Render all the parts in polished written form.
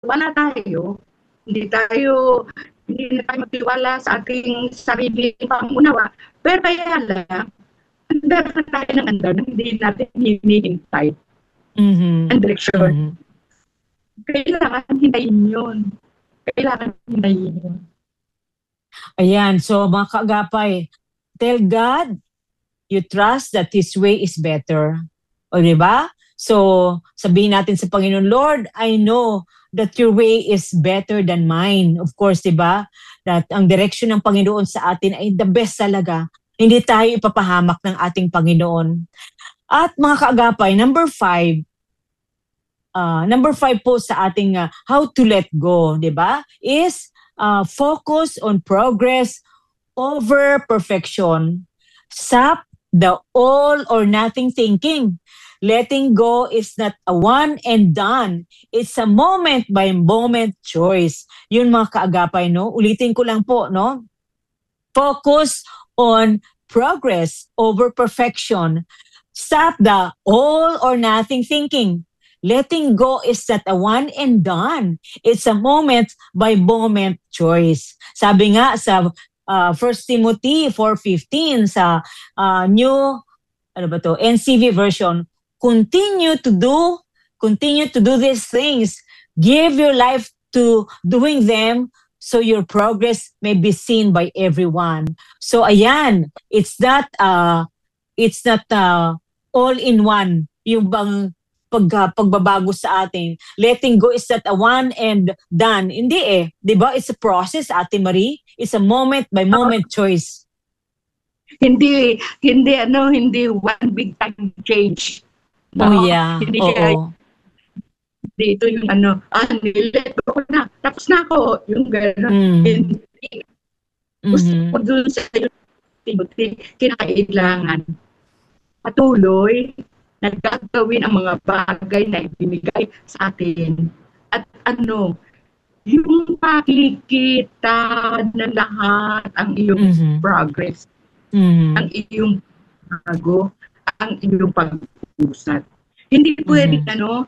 wala tayo. Hindi na tayo magtiwala sa ating sariling pangunawa. Pero kaya lang, andar na tayo ng andar na hindi natin hinihintay ang direksyon. Kailangan hintayin yun. Ayan, so mga kaagapay, tell God you trust that His way is better. O diba? So, sabihin natin sa Panginoon, Lord, I know that your way is better than mine. Of course, diba? That ang direction ng Panginoon sa atin ay the best talaga. Hindi tayo ipapahamak ng ating Panginoon. At mga kaagapay, number 5 po sa ating how to let go, diba? Is focus on progress over perfection. Stop the all or nothing thinking. Letting go is not a one and done. It's a moment by moment choice. Yun mga kaagapay, no? Ulitin ko lang po, no? Focus on progress over perfection. Stop the all or nothing thinking. Letting go is not a one and done. It's a moment by moment choice. Sabi nga sa 1 Timothy 4:15 sa new NCV version, continue to do these things. Give your life to doing them so your progress may be seen by everyone. So ayan, it's not all in one yung bang pagbabago sa atin. Letting go is not a one and done. Hindi eh. Diba? It's a process, Ate Marie. It's a moment by moment choice. Hindi one big time change. No? Oh yeah. Dito yung nilet ko na. Tapos na ako. Yung gano'n. Hindi. Gusto ko dun sa Timothy, kinakailangan patuloy nagagawin ang mga bagay na ibinigay sa atin. At yung makikita na lahat ang iyong progress, ang iyong bago, ang iyong pag-usad. Hindi pwedeng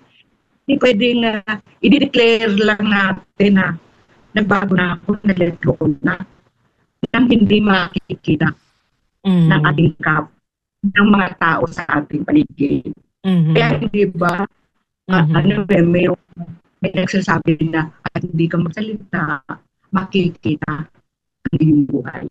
i-declare lang natin na nagbago na ako, na-let go na, nang hindi makikita ng ating ng mga tao sa ating paligid. Kaya hindi ba, may nagsasabi na at hindi ka magsalita, makikita ang iyong buhay.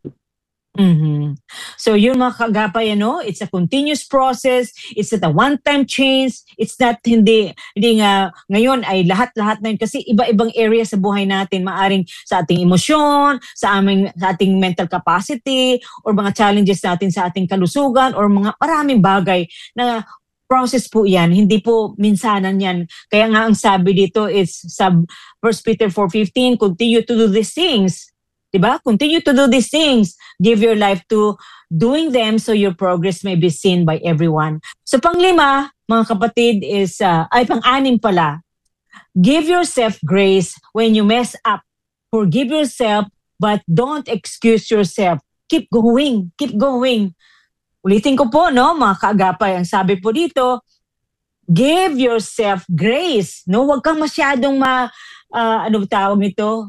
So yun mga kaagapay, it's a continuous process. It's not a one-time change. It's not hindi nga ngayon ay lahat-lahat na yun kasi iba-ibang area sa buhay natin, maaring sa ating emosyon, sa ating mental capacity, or mga challenges natin sa ating kalusugan, or mga maraming bagay na process po yan. Hindi po minsanan yan. Kaya nga ang sabi dito is sa 1 Peter 4:15, continue to do these things. Diba? Continue to do these things. Give your life to doing them so your progress may be seen by everyone. So panglima, mga kapatid, is, pang-anim pala, give yourself grace when you mess up. Forgive yourself, but don't excuse yourself. Keep going. Keep going. Ulitin ko po, no, mga kaagapay, ang sabi po dito, give yourself grace. No, wag kang masyadong tawag nito?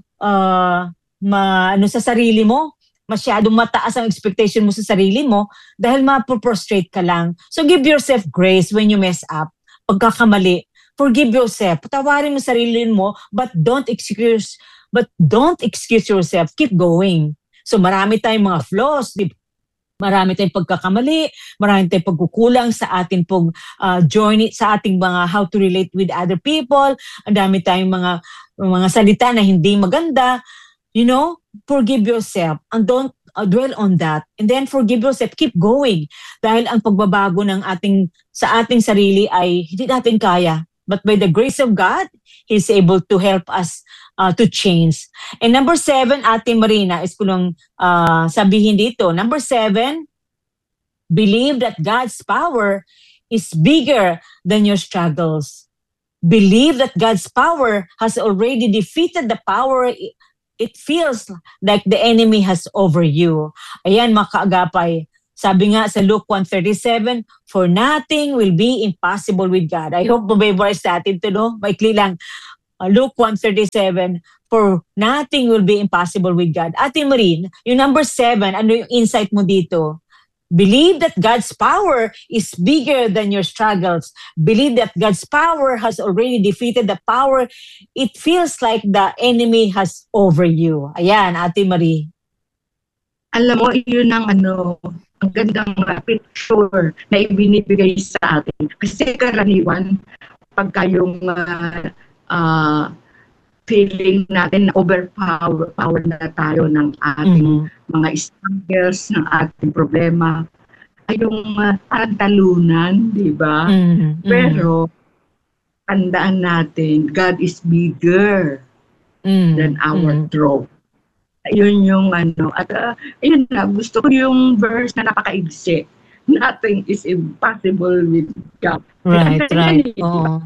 Sa sarili mo, masyadong mataas ang expectation mo sa sarili mo dahil ma-prostrate ka lang. So give yourself grace when you mess up. Pagkakamali, forgive yourself. Patawarin mo sarili mo, but don't excuse yourself. Keep going. So marami tayong mga flaws, marami tayong pagkakamali, marami tayong pagkukulang sa ating journey, sa ating mga how to relate with other people. Ang dami tayong mga salita na hindi maganda. Forgive yourself and don't dwell on that. And then forgive yourself, keep going. Dahil ang pagbabago sa ating sarili ay hindi natin kaya. But by the grace of God, He's able to help us to change. And number 7, Ate Marina, is ko lang sabihin dito. Number 7, believe that God's power is bigger than your struggles. Believe that God's power has already defeated the power it feels like the enemy has over you. Ayan mga kaagapay. Sabi nga sa Luke 1:37, for nothing will be impossible with God. I hope mabibarize natin ito, no? Maikli lang. Luke 1:37, for nothing will be impossible with God. Ate Marie, yung number 7, ano yung insight mo dito? Believe that God's power is bigger than your struggles. Believe that God's power has already defeated the power it feels like the enemy has over you. Ayan, Ate Marie. Alam mo, yun ang ang gandang picture na ibinibigay sa atin. Kasi karaniwan, pagka yung feeling natin na power na tayo ng ating mga struggles, ng ating problema, ay yung parang talunan, di ba? Pero, tandaan natin, God is bigger than our trouble. Yun yung at ayun na, gusto ko yung verse na napakaigsi. Nothing is impossible with God. Right. Oh.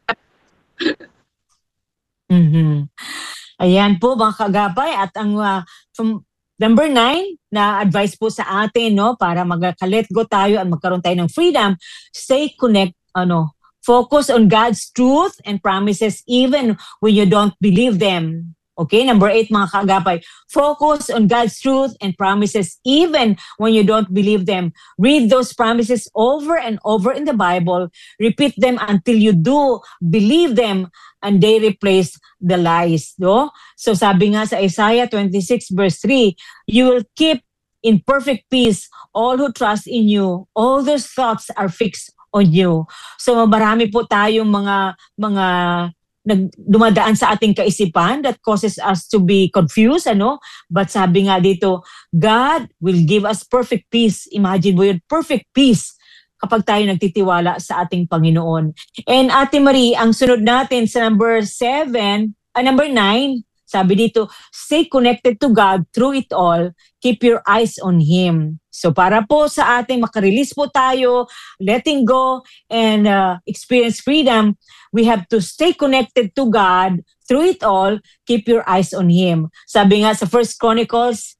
Ayan po mga kagapay, at ang from number 9 na advice po sa atin, no, para magka-let go tayo at magkaroon tayo ng freedom, stay focus on God's truth and promises even when you don't believe them. Okay, number 8 mga kagapay, focus on God's truth and promises even when you don't believe them. Read those promises over and over in the Bible. Repeat them until you do believe them and they replace the lies. No? So sabi nga sa Isaiah 26 verse 3, you will keep in perfect peace all who trust in you. All those thoughts are fixed on you. So marami po tayong mga dumadaan sa ating kaisipan that causes us to be confused, But sabi nga dito, God will give us perfect peace. Imagine mo yun, perfect peace kapag tayo nagtitiwala sa ating Panginoon. And Ate Marie, ang sunod natin sa number 9, sabi dito, stay connected to God through it all. Keep your eyes on Him. So para po sa ating makarelease po tayo, letting go and experience freedom, we have to stay connected to God through it all. Keep your eyes on Him. Sabi nga sa First Chronicles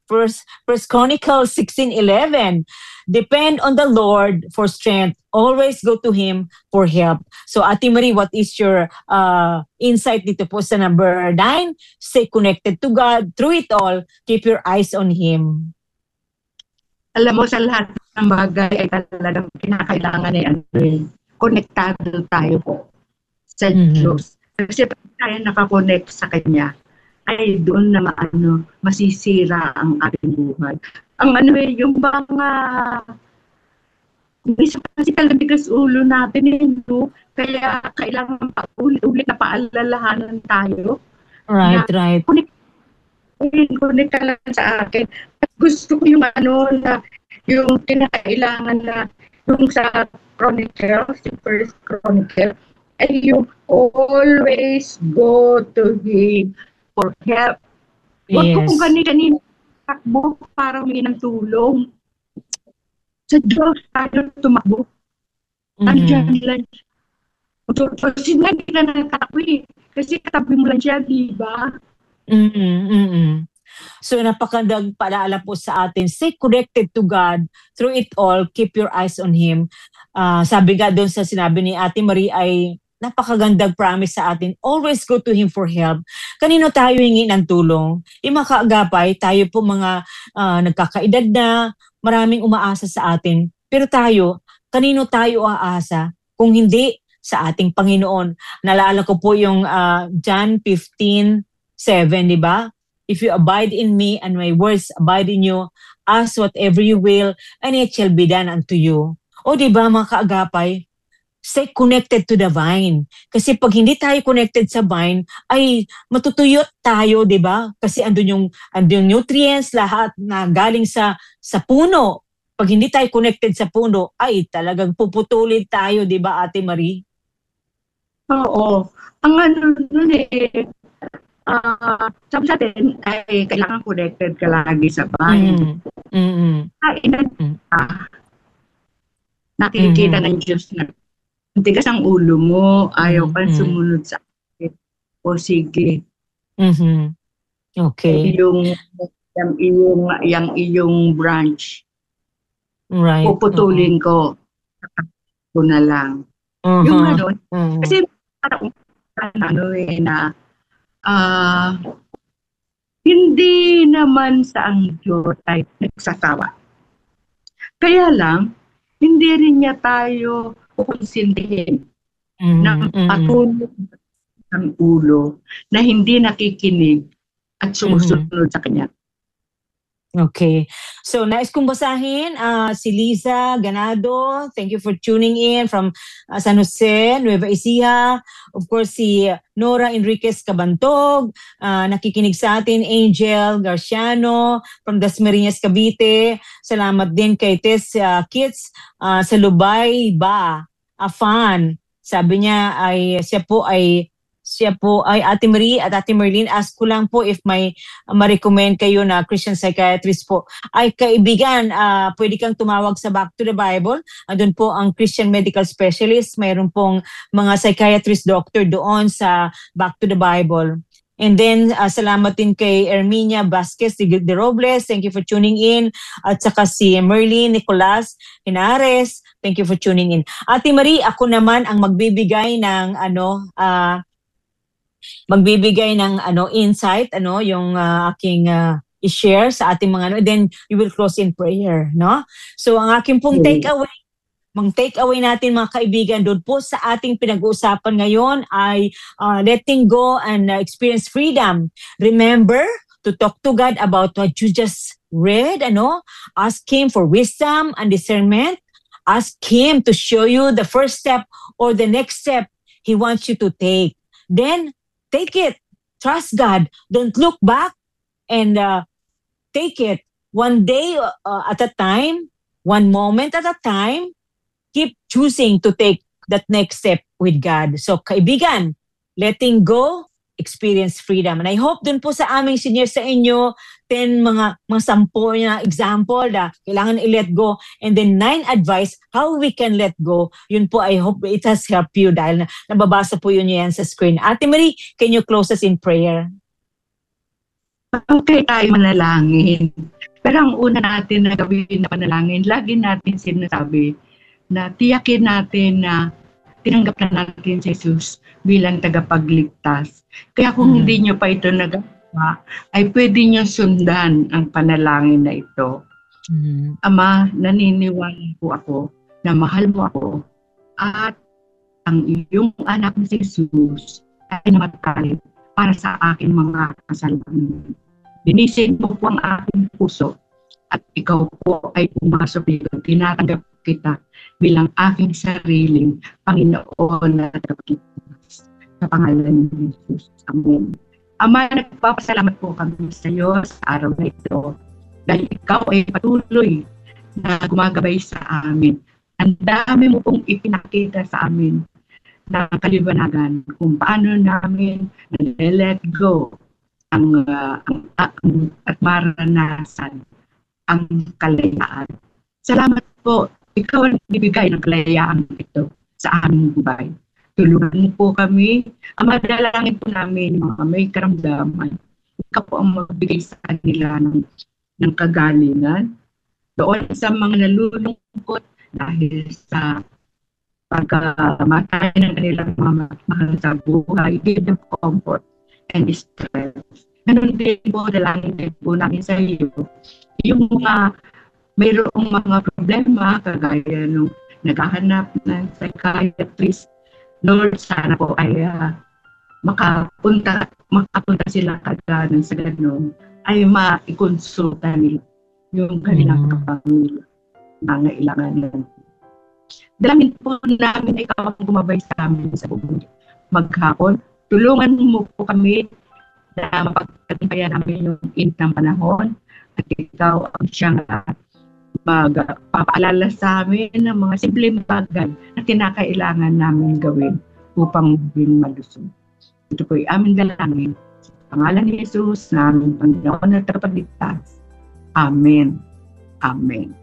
16:11, depend on the Lord for strength. Always go to Him for help. So Ate Marie, what is your insight dito po sa number 9? Stay connected to God through it all. Keep your eyes on Him. Alam mo, sa lahat ng bagay ay talagang kinakailangan konektado tayo po sa Diyos. Kasi pag tayo nakakonect sa Kanya, ay doon na masisira ang ating buhay. Ang yung mga kasi talabigas ulo natin kaya kailangan ulit na paalalahanan tayo. Right. Connect ka lang sa akin. At gusto ko yung na yung kinakailangan na yung sa Chronicles, yung First Chronicle, ay yung always go to Him for help. Huwag ko kung kanina takbo para humingi ng tulong. Sa Diyos tayo tumakbo. Andiyan lang. Kasi hindi na nakatakbo kasi katabi mo lang siya, di ba? So napakandang paalala po sa atin, stay connected to God through it all, keep your eyes on Him. Sabi nga doon sa sinabi ni Ate Marie ay napakagandang promise sa atin, always go to Him for help. Kanino tayo hingi ng tulong? Yung mga kaagapay, tayo po mga nagkakaedad na, maraming umaasa sa atin. Pero tayo, kanino tayo aasa? Kung hindi sa ating Panginoon. Naalala ko po yung John 15:7, di ba? If you abide in me and my words abide in you, ask whatever you will and it shall be done unto you. O di ba mga kaagapay? Stay connected to the vine. Kasi pag hindi tayo connected sa vine, ay matutuyot tayo, di ba? Kasi andun yung nutrients, lahat na galing sa puno. Pag hindi tayo connected sa puno, ay talagang puputulin tayo, di ba Ate Marie? Oo. Ang nun sabi sa atin ay kailangan connected ka lagi sa vine. Nakikita ng Diyos na tigas ang ulo mo, ayaw kang sumunod sa akin. O sige. Okay. Yung iyong branch. Right. Puputulin ko. Ko na lang. Yung Kasi ah, hindi naman sa ang Diyos ay nagsasawa. Kaya lang, hindi rin niya tayo kukonsintihin ng patuloy ng ulo na hindi nakikinig at sumusunod sa Kanya. Okay. So, nais kong basahin si Liza Ganado. Thank you for tuning in from San Jose, Nueva Ecija. Of course, si Nora Enriquez Cabantog. Nakikinig sa atin, Angel Garciano from Dasmariñas, Cavite. Salamat din kay Tess Kits sa Lubay ba? Afan. Sabi niya ay siya po ay Ate Marie at Ate Merlin. Ask ko lang po if may ma-recommend kayo na Christian psychiatrist po. Ay kaibigan, pwede kang tumawag sa Back to the Bible. Andun po ang Christian medical specialist. Mayroon pong mga psychiatrist doctor doon sa Back to the Bible. And then, salamat din kay Erminia Vasquez de Robles. Thank you for tuning in. At saka si Merlin Nicolas Hinares. Thank you for tuning in. Ate Marie, ako naman ang magbibigay ng insight, yung aking i-share sa ating mga then you will close in prayer, no? So ang aking pong take-away natin mga kaibigan doon po sa ating pinag-uusapan ngayon ay letting go and experience freedom. Remember to talk to God about what you just read, ask Him for wisdom and discernment. Ask Him to show you the first step or the next step He wants you to take. Then take it. Trust God. Don't look back and take it one day at a time, one moment at a time. Keep choosing to take that next step with God. So, kaibigan, letting go, experience freedom. And I hope dun po sa aming senior sa inyo, 10 mga 10 na example na kailangan i-let go. And then 9 advice how we can let go. Yun po, I hope it has helped you dahil nababasa po yun yan sa screen. Ate Marie, can you close us in prayer? Okay, tayo manalangin. Pero ang una natin na gawin na panalangin, lagi natin sinasabi na tiyakin natin na tinanggap na natin si Jesus bilang tagapagligtas. Kaya kung hindi nyo pa ito nagawa, ay pwede nyo sundan ang panalangin na ito. Ama, naniniwala po ako na mahal mo ako at ang iyong anak na si Jesus ay namatay para sa akin mga kasalanan. Dinisin mo po ang aking puso at ikaw po ay pumasok dito. Tinatanggap kita bilang aking sariling Panginoon na tagapagligtas. Sa pangalan ni Jesus. Amen. Ama, nagpapasalamat po kami sa iyo sa araw na ito dahil ikaw ay patuloy na gumagabay sa amin. Ang dami mo pong ipinakita sa amin na kaliwanagan kung paano namin na-let go at maranasan ang kalayaan. Salamat po. Ikaw ang bibigay ng kalayaan ito sa aming buhay. Tulungan po kami. Ang madalangin po namin mga may karamdaman. Ikaw po ang magbigay sa kanila ng kagalingan. Doon sa mga nalulungkot dahil sa pagkamatay ng kanilang mga mahal sa buhay. Give them comfort and strength. Ganun din po, dalangin din po namin sa iyo. Yung mga mayroong mga problema, kagaya nung naghahanap ng psychiatrist, Lord, sana po ay makapunta sila kagad sa ganun, ay maikonsulta nila yung kanilang kapamilya, mga ilangan. Dalangin po namin ikaw ang gumabay sa amin sa buong maghapon. Tulungan mo po kami na mapagtagumpayan namin yung init ng panahon at ikaw ang siyang magpapaalala sa amin ng mga simpleng bagay na kinakailangan namin gawin upang maging malusog. Ito po ay aming dalangin. Sa pangalan ni Jesus, na aming Panginoon na tagapagligtas. Amen. Amen.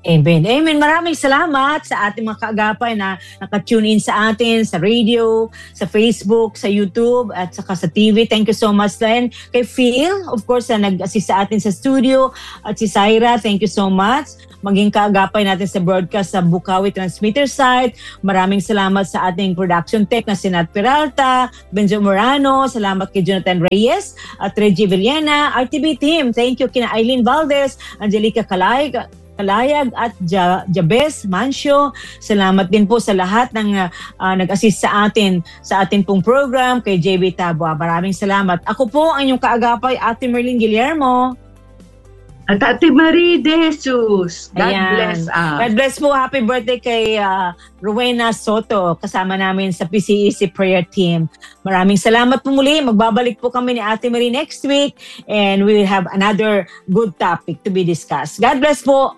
Amen. Amen. Maraming salamat sa ating mga kaagapay na naka-tune in sa atin, sa radio, sa Facebook, sa YouTube, at saka sa TV. Thank you so much din. Kay Phil, of course, na nag-assist sa atin sa studio. At si Syra, thank you so much. Maging kaagapay natin sa broadcast sa Bukawi Transmitter site. Maraming salamat sa ating production tech na si Nat Peralta, Benjo Morano. Salamat kay Jonathan Reyes at Reggie Villena. RTB team, thank you kina Eileen Valdez, Angelica Kalayag at Jabez Mancio. Salamat din po sa lahat ng nag-assist sa atin pong program, kay JB Tabua. Maraming salamat. Ako po ang inyong kaagapay, Ate Merlin Guillermo. At Ate Marie De Jesus. God bless us. God bless po. Happy birthday kay Rowena Soto, kasama namin sa PCEC prayer team. Maraming salamat po muli. Magbabalik po kami ni Ate Marie next week and we will have another good topic to be discussed. God bless po.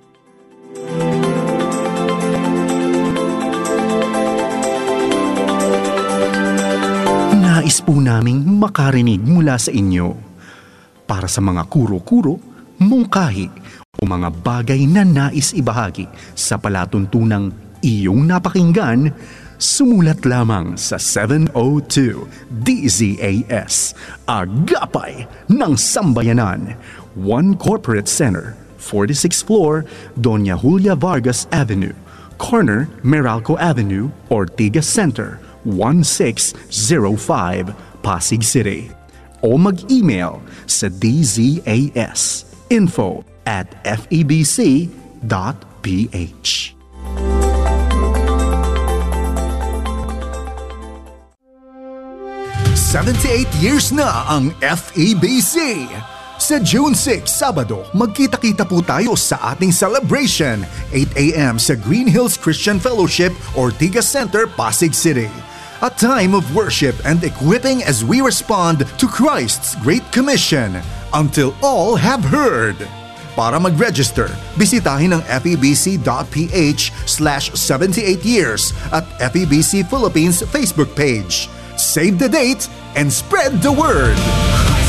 Nais po naming makarinig mula sa inyo para sa mga kuro-kuro, mungkahi o mga bagay na nais ibahagi sa palatuntunang iyong napakinggan. Sumulat lamang sa 702 DZAS, Agapay ng Sambayanan, 1 Corporate Center, 46th floor, Doña Julia Vargas Avenue, corner Meralco Avenue, Ortigas Center, 1605, Pasig City. O mag-email sa dzas info@febc.ph. 78 years na ang FEBC. Sa June 6, Sabado, magkita-kita po tayo sa ating celebration, 8 a.m. sa Green Hills Christian Fellowship, Ortigas Center, Pasig City. A time of worship and equipping as we respond to Christ's Great Commission, until all have heard. Para mag-register, bisitahin ang febc.ph/78years at FEBC Philippines Facebook page. Save the date and spread the word!